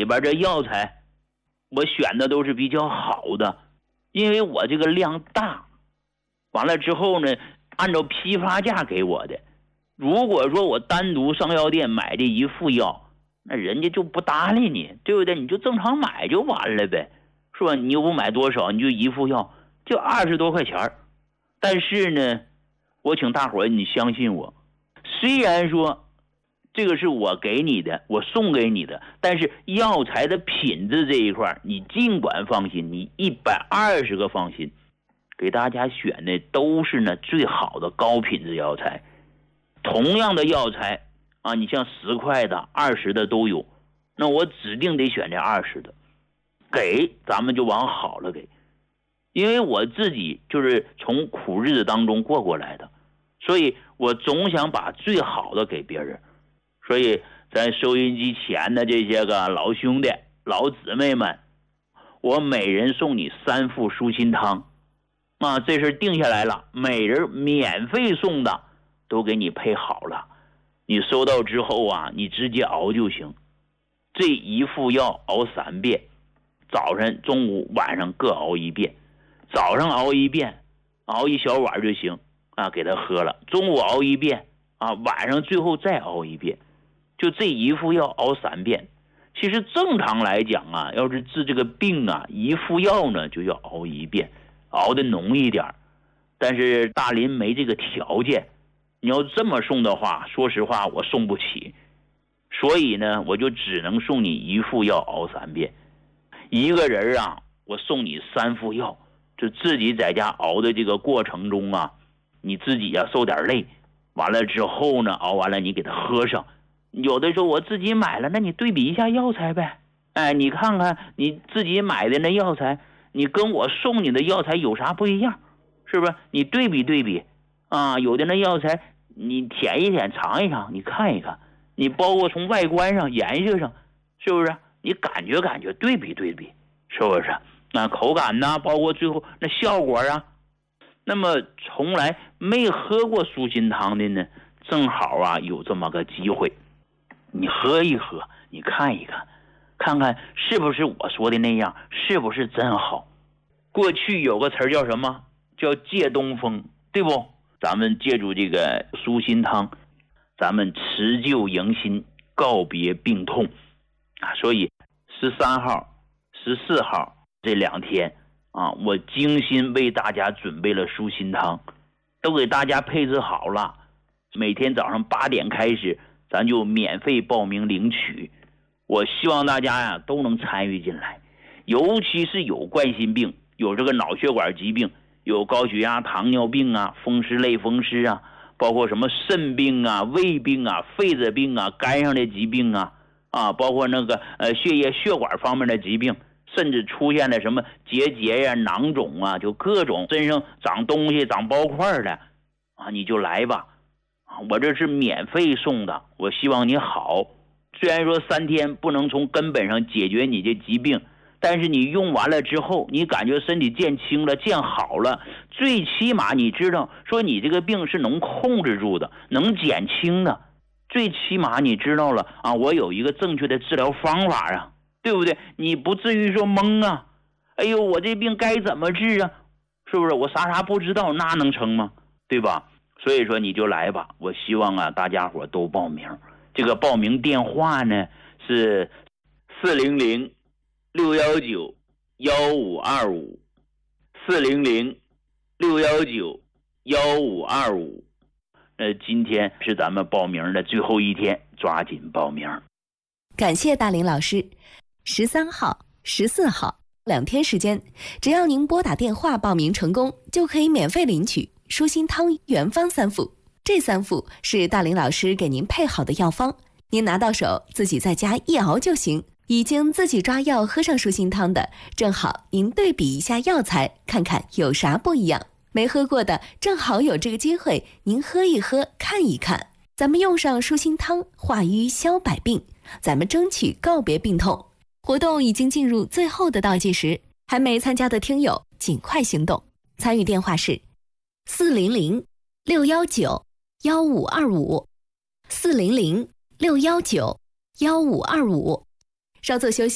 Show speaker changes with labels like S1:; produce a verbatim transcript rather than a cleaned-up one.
S1: 边这药材我选的都是比较好的，因为我这个量大，完了之后呢按照批发价给我的。如果说我单独上药店买这一副药，那人家就不搭理你，对不对？你就正常买就完了呗，是吧？你又不买多少，你就一副药就二十多块钱。但是呢，我请大伙儿你相信我，虽然说这个是我给你的，我送给你的，但是药材的品质这一块你尽管放心，你一百二十个放心，给大家选的都是呢最好的高品质药材。同样的药材啊，你像十块的、二十的都有，那我指定得选这二十的，给咱们就往好了给，因为我自己就是从苦日子当中过过来的，所以我总想把最好的给别人。所以在收音机前的这些个老兄弟、老姊妹们，我每人送你三副舒心汤啊，这事定下来了，每人免费送的。都给你配好了，你收到之后啊，你直接熬就行。这一副药熬三遍，早晨、中午、晚上各熬一遍。早上熬一遍，熬一小碗就行啊，给他喝了。中午熬一遍啊，晚上最后再熬一遍。就这一副药熬三遍。其实正常来讲啊，要是治这个病啊，一副药呢就要熬一遍，熬得浓一点。但是大林没这个条件。你要这么送的话，说实话我送不起，所以呢我就只能送你一副药熬三遍。一个人啊，我送你三副药，就自己在家熬的这个过程中啊，你自己呀、啊、受点累，完了之后呢熬完了你给他喝上。有的时候我自己买了，那你对比一下药材呗，哎，你看看你自己买的那药材，你跟我送你的药材有啥不一样，是不是？你对比对比啊，有的那药材你舔一舔尝一尝，你看一看，你包括从外观上颜色上，是不是你感觉感觉对比对比，是不是那口感呢，包括最后那效果啊。那么从来没喝过舒心汤的呢，正好啊有这么个机会，你喝一喝，你看一看，看看是不是我说的那样，是不是真好。过去有个词叫什么，叫借东风，对不？咱们借助这个舒心汤，咱们辞旧迎新，告别病痛啊。所以十三号、十四号这两天啊，我精心为大家准备了舒心汤，都给大家配置好了。每天早上八点开始，咱就免费报名领取。我希望大家呀都能参与进来，尤其是有冠心病、有这个脑血管疾病、有高血压、糖尿病啊、风湿类风湿啊，包括什么肾病啊、胃病啊、肺子病啊、肝上的疾病啊，啊，包括那个呃血液血管方面的疾病，甚至出现了什么结节呀、囊肿啊，就各种身上长东西、长包块的啊，你就来吧。我这是免费送的，我希望你好。虽然说三天不能从根本上解决你这疾病，但是你用完了之后，你感觉身体见轻了、见好了，最起码你知道说你这个病是能控制住的，能减轻的。最起码你知道了啊，我有一个正确的治疗方法啊，对不对？你不至于说懵啊，哎呦，我这病该怎么治啊？是不是？我啥啥不知道，那能成吗？对吧？所以说你就来吧，我希望啊大家伙都报名。这个报名电话呢是四零零六幺九幺五二五，四零零六幺九幺五二五。呃，今天是咱们报名的最后一天，抓紧报名。
S2: 感谢大林老师。十三号、十四号两天时间，只要您拨打电话报名成功，就可以免费领取舒心汤原方三副。这三副是大林老师给您配好的药方，您拿到手自己在家一熬就行。已经自己抓药喝上舒心汤的，正好您对比一下药材，看看有啥不一样。没喝过的，正好有这个机会，您喝一喝看一看。咱们用上舒心汤，化瘀消百病，咱们争取告别病痛。活动已经进入最后的倒计时，还没参加的听友尽快行动。参与电话是四零零六幺九幺五二五，四零零六幺九幺五二五。稍作休息。